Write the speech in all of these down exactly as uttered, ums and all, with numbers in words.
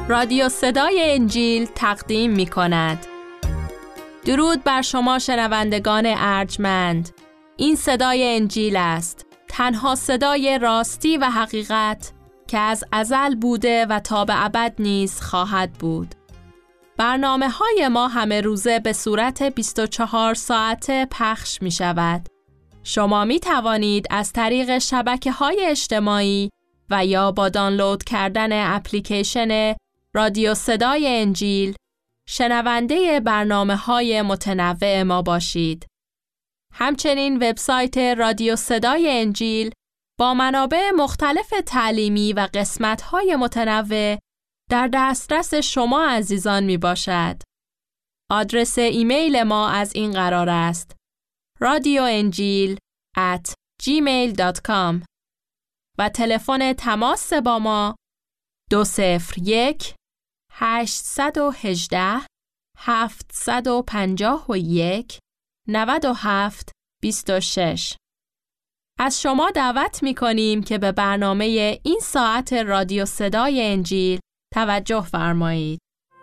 رادیو صدای انجیل تقدیم می کند. درود بر شما شنوندگان ارجمند. این صدای انجیل است، تنها صدای راستی و حقیقت که از ازل بوده و تا به ابد نیز خواهد بود. برنامه های ما همه روزه به صورت بیست و چهار ساعته پخش می شود. شما می توانید از طریق شبکه های اجتماعی و یا با دانلود کردن اپلیکیشن رادیو صدای انجیل شنونده برنامه های متنوع ما باشید. همچنین وبسایت رادیو صدای انجیل با منابع مختلف تعلیمی و قسمت های متنوع در دسترس شما عزیزان می باشد. آدرس ایمیل ما از این قرار است: رادیو انجیل ات جیمیل دات کام و تلفن تماس با ما دو صفر یک هشت یک هشت هفت پنج یک نه هفت دو شش. از شما دعوت می کنیم که به برنامه این ساعت رادیو صدای انجیل توجه فرمایید.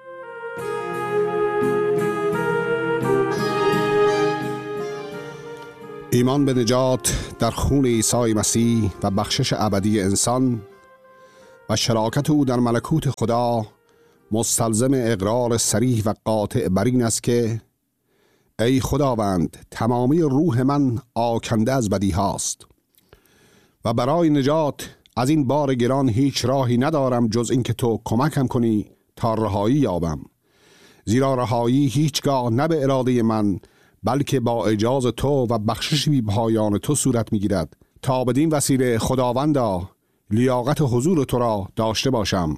ایمان به نجات در خون عیسی مسیح و بخشش ابدی انسان و شراکت او در ملکوت خدا مستلزم اقرار صریح و قاطع بر این است که ای خداوند، تمامی روح من آکنده از بدی هاست و برای نجات از این بار گران هیچ راهی ندارم جز این که تو کمکم کنی تا رهایی یابم، زیرا رهایی هیچگاه نه به اراده من بلکه با اجازه تو و بخشش بی پایان تو صورت میگیرد، تا بدین وسیله خداوندا لیاقت حضور تو را داشته باشم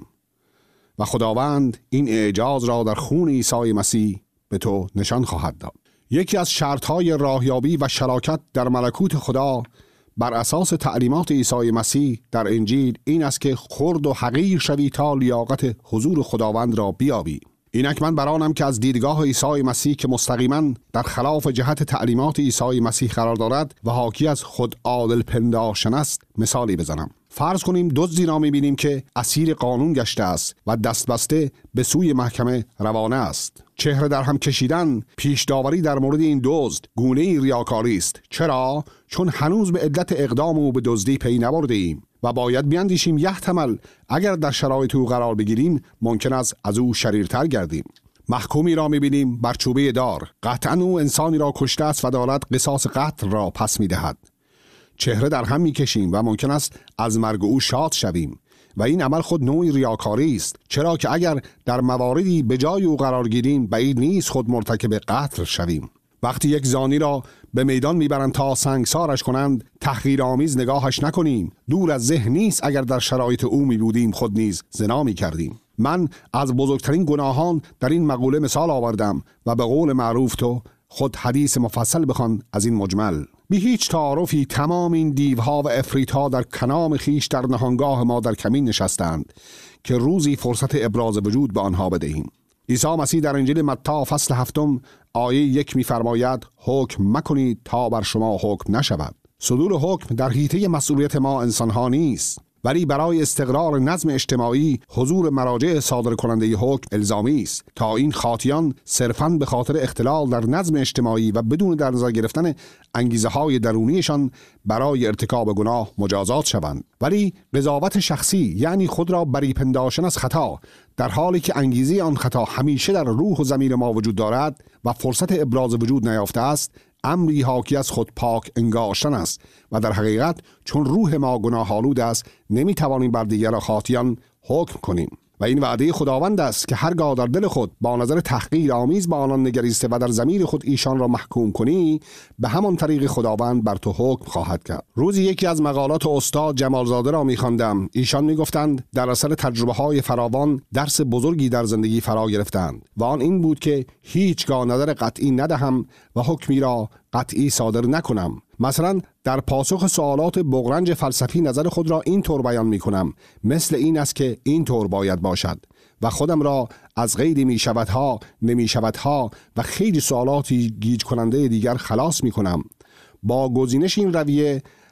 و خداوند این اعجاز را در خون عیسی مسیح به تو نشان خواهد داد. یکی از شرطهای راهیابی و شراکت در ملکوت خدا بر اساس تعلیمات عیسی مسیح در انجیل این است که خرد و حقیر شوی تا لیاقت حضور خداوند را بیابی. اینک من برانم که از دیدگاه عیسی مسیح که مستقیما در خلاف جهت تعلیمات عیسی مسیح قرار دارد و حاکی از خود عادل پنداشتن است مثالی بزنم. فرض کنیم دزدی را می‌بینیم که اسیر قانون گشته است و دست بسته به سوی محکمه روانه است. چهره در هم کشیدن پیش داوری در مورد این دزد گونه‌ای ریاکاری است. چرا؟ چون هنوز به علت اقدام او به دزدی پی نبردیم و باید بیاندیشیم یحتمل اگر در شرایط او قرار بگیریم ممکن است از او شریرتر گردیم. محکومی را می‌بینیم بر چوبه دار، قطعاً او انسانی را کشته است و دارد قصاص قتل را پس می‌دهد. چهره در هم می‌کشیم و ممکن است از مرگ او شاد شویم و این عمل خود نوعی ریاکاری است، چرا که اگر در مواردی به جای او قرار گیریم بعید نیست خود مرتکب قتل شویم. وقتی یک زانی را به میدان میبرند تا سنگسارش کنند تحقیرآمیز نگاهش نکنیم. دور از ذهن نیست اگر در شرایط او می بودیم خود نیز زنا می کردیم. من از بزرگترین گناهان در این مقوله مثال آوردم و به قول معروف تو خود حدیث مفصل بخوان از این مجمل. بی هیچ تعارفی تمام این دیوها و افریتها در کنام خیش در نهانگاه ما در کمین نشستند که روزی فرصت ابراز وجود به آنها بدهیم. عیسی مسیح در انجیل متی فصل هفتم آیه یک می‌فرماید حکم مکنید تا بر شما حکم نشود. صدور حکم در حیطه مسئولیت ما انسان‌ها نیست، ولی برای استقرار نظم اجتماعی حضور مراجع صادر کننده حکم الزامی است تا این خاطیان صرفاً به خاطر اختلال در نظم اجتماعی و بدون در نظر گرفتن انگیزه‌های درونیشان برای ارتکاب گناه مجازات شوند. ولی قضاوت شخصی یعنی خود را بری پنداشتن از خطا در حالی که انگیزه آن خطا همیشه در روح و ضمیر ما وجود دارد و فرصت ابراز وجود نیافته است، امری حاکی از خود پاک انگاشتن است و در حقیقت چون روح ما گناه آلود است نمیتوانیم بر دیگر خاطیان حکم کنیم و این وعده خداوند است که هرگاه در دل خود با نظر تحقیر آمیز با آنان نگریسته و در ضمیر خود ایشان را محکوم کنی به همان طریق خداوند بر تو حکم خواهد کرد. روزی یکی از مقالات استاد جمالزاده را می‌خواندم. ایشان میگفتند در اثر تجربه‌های فراوان درس بزرگی در زندگی فرا گرفتند و آن این بود که هیچگاه نظر قطعی ندهم و حکمی را قطعی صادر نکنم. مثلا در پاسخ سوالات بغرنج فلسفی نظر خود را این طور بیان می کنم: مثل این است که این طور باید باشد و خودم را از غیر می شودها، نمی شودها و خیلی سوالاتی گیج کننده دیگر خلاص می کنم. با گزینش این رویه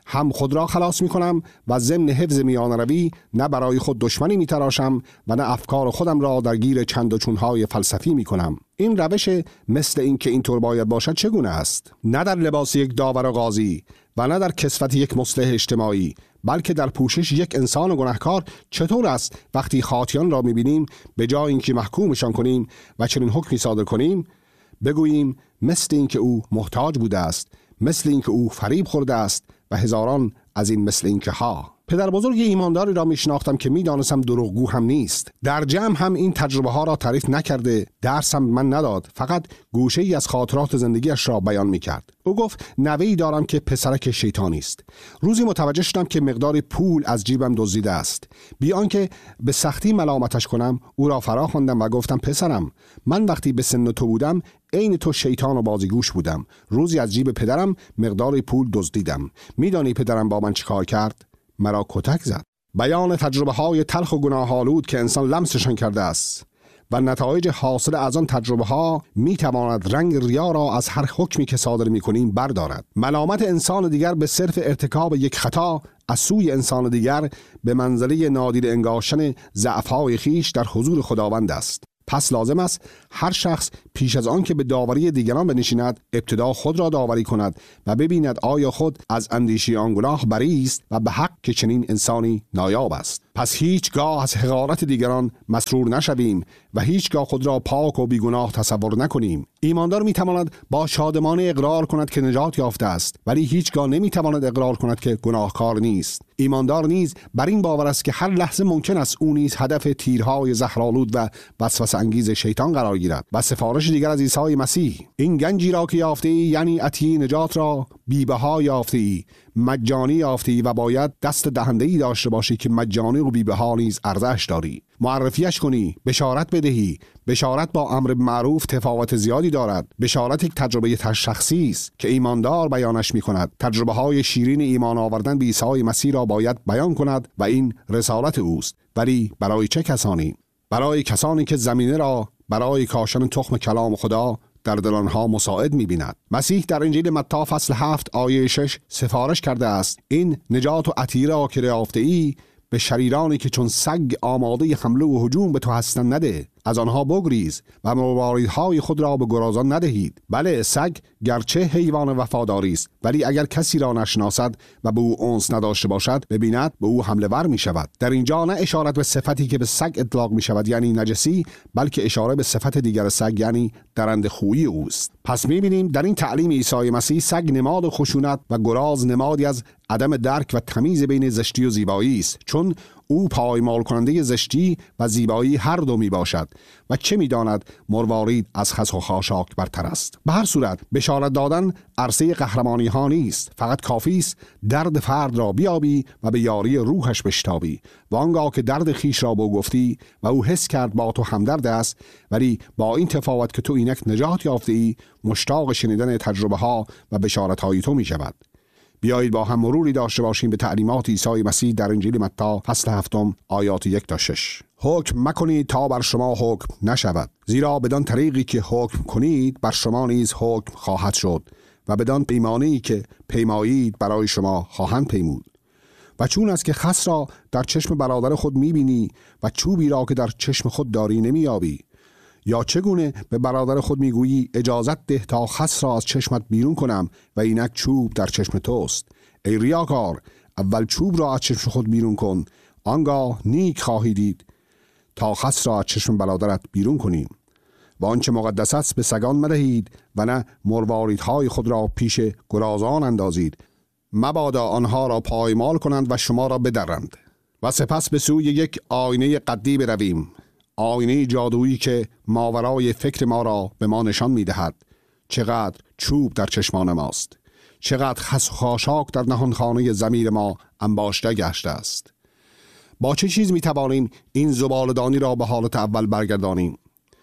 هم خود را خلاص می کنم و ضمن حفظ میان روی نه برای خود دشمنی می تراشم و نه افکار خودم را درگیر چند و چونهای فلسفی می کنم. این روش مثل این که اینطور باید باشد چگونه است؟ نه در لباس یک داور و قاضی و نه در کسوت یک مصلح اجتماعی، بلکه در پوشش یک انسان گناهکار. چطور است وقتی خاطیان را می بینیم به جای اینکه محکومشان کنیم و چنین حکمی صادر کنیم بگوییم مثل این که او محتاج بوده است، مثل این که او فریب خورده است و هزاران از این مثل این که ها. پدر بزرگ ایمانداری را می شناختم که می دانستم دروغگو هم نیست. در جمع هم این تجربه ها را تعریف نکرده، درس هم من نداد، فقط گوشه ای از خاطرات زندگیش را بیان می کرد. او گفت نوه‌ای دارم که پسرک شیطانی است. روزی متوجه شدم که مقدار پول از جیبم دزدیده است. بی آنکه به سختی ملامتش کنم او را فرا خواندم و گفتم پسرم، من وقتی به سن تو بودم عین تو شیطان و بازیگوش بودم. روزی از جیب پدرم مقدار پول دزدیدم. میدانی پدرم با من چیکار کرد؟ مرا کتک زد. بیان تجربه های تلخ و گناه‌آلود که انسان لمسشان کرده است و نتایج حاصل از آن تجربه ها می تواند رنگ ریا را از هر حکمی که صادر می کنیم بردارد. ملامت انسان دیگر به صرف ارتکاب یک خطا از سوی انسان دیگر به منزله نادیده انگاشتن ضعف‌های خیش در حضور خداوند است. پس لازم است هر شخص پیش از آن که به داوری دیگران بنشیند ابتدا خود را داوری کند و ببیند آیا خود از اندیشه آن گناه بری است و به حق که چنین انسانی نایاب است. پس هیچگاه از حقارت دیگران مسرور نشویم و هیچگاه خود را پاک و بیگناه تصور نکنیم. ایماندار میتواند با شادمانه اقرار کند که نجات یافته است، ولی هیچگاه نمیتواند اقرار کند که گناهکار نیست. ایماندار نیز بر این باور است که هر لحظه ممکن است او نیز هدف تیرهای زهرآلود و وسوسه انگیز شیطان قرار گیرد. و سفارش دیگر از عیسی مسیح: این گنجی را که یافته ای، یعنی عطیه نجات را بی‌بها یافته ای، مجانی یافته ای و باید دست دهنده ای داشته باشی که مجانی و بی‌بها نیز ارزش داری. معرفیش کنی، بشارت بدهی. بشارت با امر معروف تفاوت زیادی دارد. بشارت یک تجربه شخصی است که ایماندار بیانش می کند. تجربه های شیرین ایمان آوردن به عیسی مسیح را باید بیان کند و این رسالت اوست. ولی برای چه کسانی؟ برای کسانی که زمینه را برای کاشتن تخم کلام خدا در دل آنها مساعد می‌بیند. مسیح در انجیل متی فصل هفت آیه شش سفارش کرده است: این نجات و عطیه را که یافته‌ای به شریرانی که چون سگ آماده حمله و هجوم به تو هستند نده. از آنها بگریز و مرواریدهای خود را به گرازان ندهید. بله، سگ گرچه حیوان وفاداری است، ولی اگر کسی را نشناسد و به او انس نداشته باشد ببیند به او حمله ور می شود. در اینجا نه اشارت به صفتی که به سگ اطلاق می شود یعنی نجسی، بلکه اشاره به صفت دیگر سگ یعنی درنده خویی اوست. پس می بینیم در این تعلیم عیسی مسیح سگ نماد خشونت و گراز نمادی از عدم درک و تمیز بین زشتی و زیبایی است، چون او پایمال کننده زشتی و زیبایی هر دو می باشد و چه می داند مروارید از خس و خاشاک برتر است. به هر صورت بشارت دادن عرصه قهرمانی ها نیست. فقط کافی است درد فرد را بیابی و به یاری روحش بشتابی و آنگاه که درد خیش را با گفتی و او حس کرد با تو همدرد است، ولی با این تفاوت که تو اینک نجات یافته ای مشتاق شنیدن تجربه ها و بشارت های تو می شود. بیایید با هم مروری داشته باشیم به تعلیمات عیسی مسیح در انجیل متی فصل هفتم آیات یک تا شش. حکم مکنید تا بر شما حکم نشود، زیرا بدان طریقی که حکم کنید بر شما نیز حکم خواهد شد و بدان پیمانی که پیمایید برای شما خواهند پیمود. و چون است که خس را در چشم برادر خود میبینی و چوبی را که در چشم خود داری نمیابی، یا چگونه به برادر خود میگویی اجازت ده تا خس را از چشمت بیرون کنم و اینک چوب در چشم توست. ای ریاکار، اول چوب را از چشم خود بیرون کن، آنگاه نیک خواهی دید تا خس را از چشم برادرت بیرون کنیم. و آنچه مقدس است به سگان مدهید و نه مرواریدهای خود را پیش گرازان اندازید، مبادا آنها را پایمال کنند و شما را بدرند. و سپس به سوی یک آینه قدی برویم، آینه جادویی که ماورای فکر ما را به ما نشان می‌دهد چقدر چوب در چشمان ماست، چقدر خس و خاشاک در نهانخانه ضمیر ما انباشته گشته است. با چه چیز می‌توانیم این زباله‌دانی را به حالت اول برگردانیم؟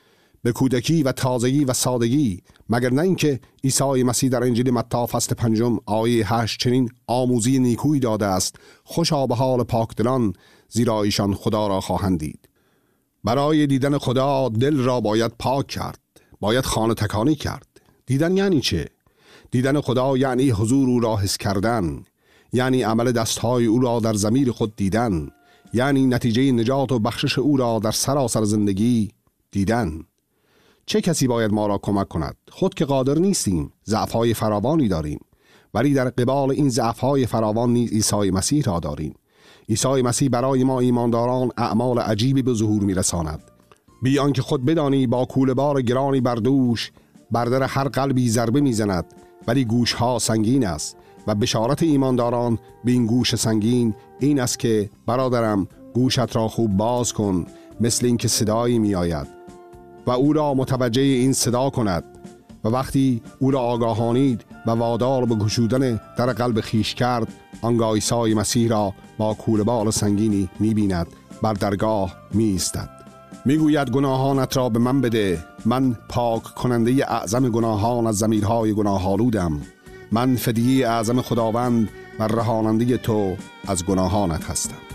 به کودکی و تازگی و سادگی، مگر نه اینکه عیسی مسیح در انجیل متی فصل پنجم آیه هشت چنین آموزی نیکویی داده است: خوشا به حال پاکدلان، زیرا ایشان خدا را خواهند دید. برای دیدن خدا دل را باید پاک کرد، باید خانه تکانی کرد. دیدن یعنی چه؟ دیدن خدا یعنی حضور او را حس کردن، یعنی عمل دستهای او را در ضمیر خود دیدن، یعنی نتیجه نجات و بخشش او را در سراسر زندگی دیدن. چه کسی باید ما را کمک کند؟ خود که قادر نیستیم، ضعف‌های فراوانی داریم، ولی در قبال این ضعف‌های فراوان نیز عیسی مسیح را داریم. عیسی مسیح برای ما ایمانداران اعمال عجیبی به ظهور می‌رساند. بی آنکه خود بدانی با کوله‌بار گرانی بر دوش بر در هر قلبی ضربه می‌زند، ولی گوش‌ها سنگین است و بشارت ایمانداران به این گوش سنگین این است که برادرم گوشت را خوب باز کن، مثل اینکه صدایی می‌آید و او را متوجه این صدا کند و وقتی او را آگاهانید و وادار به گشودن در قلب خیش کرد، آنگاه عیسی مسیح را با کوله‌بار سنگینی می‌بیند، بر درگاه می‌ایستد، میگوید گناهانت را به من بده، من پاک کننده اعظم گناهان از ضمیرهای گناه‌آلودم، من فدیه اعظم خداوند و رهاننده تو از گناهانت هستم.